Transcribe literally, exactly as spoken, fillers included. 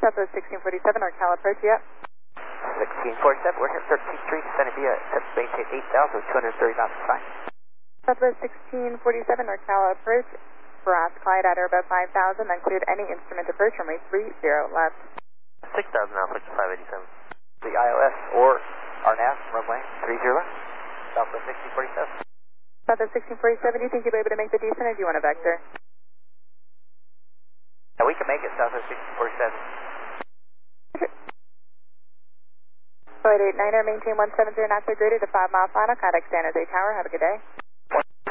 Southwest sixteen forty-seven, NorCal approach, yep. sixteen forty-seven, we're here at thirteenth Street, descending via maintain eight thousand, two hundred thirty knots of time. Southwest sixteen forty-seven, NorCal approach, Baras, Clyde at or above five thousand, then cleared any instrument approach, runway three zero left. six thousand Alpha, five eighty-seven. The I O S or R N A S, runway three zero left, Southwest sixteen forty-seven. Southwest sixteen forty-seven, do you think you'll be able to make the descent or do you want a vector? Yeah, we can make it Southwest sixteen forty-seven. Flight eight niner, maintain one seven zero knots or greater to five mile final, contact San Jose Tower, have a good day.